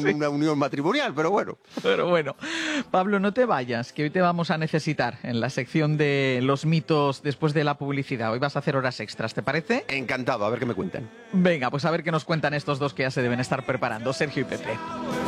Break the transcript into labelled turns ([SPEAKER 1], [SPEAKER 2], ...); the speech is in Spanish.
[SPEAKER 1] una unión matrimonial, pero bueno.
[SPEAKER 2] Pero bueno, Pablo, no te vayas, que hoy te vamos a necesitar en la sección de los mitos después de la publicidad. Hoy vas a hacer horas extras, ¿te parece?
[SPEAKER 1] Encantado, a ver qué me cuentan.
[SPEAKER 2] Venga, pues a ver qué nos cuentan estos dos que ya se deben estar preparando, Sergio y Pepe.